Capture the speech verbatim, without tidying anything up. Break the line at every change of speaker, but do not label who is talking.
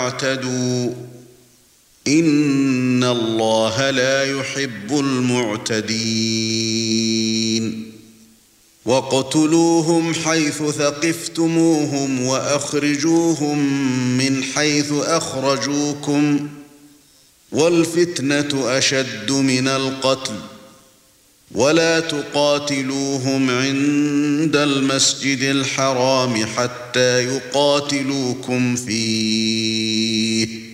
اعتدوا إن الله لا يحب المعتدين واقتلوهم حيث ثقفتموهم وأخرجوهم من حيث أخرجوكم والفتنة أشد من القتل ولا تقاتلوهم عند المسجد الحرام حتى يقاتلوكم فيه